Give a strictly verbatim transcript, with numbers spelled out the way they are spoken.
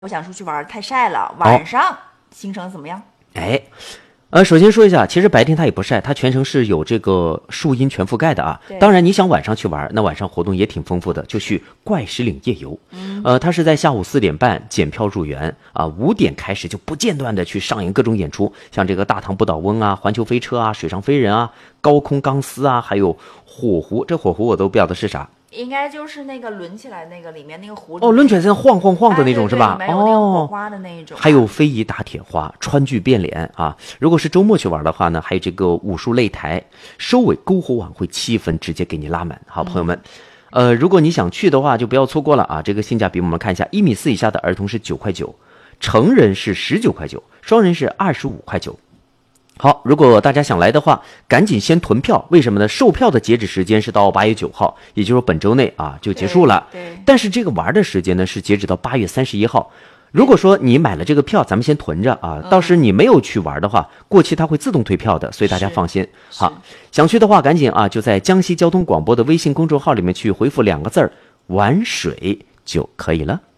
我想出去玩，太晒了，晚上行程怎么样？ 哎，呃，首先说一下，其实白天它也不晒，它全程是有这个树荫全覆盖的啊。当然，你想晚上去玩，那晚上活动也挺丰富的，就去怪石岭夜游。嗯，呃，它是在下午四点半检票入园啊，五点开始就不间断的去上演各种演出，像这个大唐不倒翁啊、环球飞车啊、水上飞人啊、高空钢丝啊，还有火狐。这火狐我都不晓得是啥。 应该就是那个抡起来那个里面那个壶哦，抡起来像晃晃晃的那种、 哎、 是吧？ 里面有那个火花的那一种、 哦，还有非遗打铁花、川剧变脸啊。如果是周末去玩的话呢，还有这个武术擂台，收尾篝火晚会气氛直接给你拉满。好，朋友们，嗯、呃，如果你想去的话，就不要错过了啊！这个性价比我们看一下，一米四以下的儿童是九块九，成人是十九块九，双人是二十五块九。好，如果大家想来的话，赶紧先囤票。为什么呢？售票的截止时间是到八月九号，也就是说本周内啊就结束了。 对。对。 但是这个玩的时间呢是截止到八月三十一号。如果说你买了这个票，咱们先囤着啊，到时你没有去玩的话，过期它会自动退票的，所以大家放心。好，想去的话赶紧啊，就在江西交通广播的微信公众号里面去回复两个字儿“玩水”就可以了。